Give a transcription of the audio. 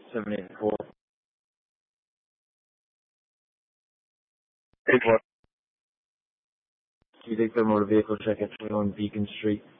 784. Big one. Cubic Motor Vehicle check at 21 Beacon Street.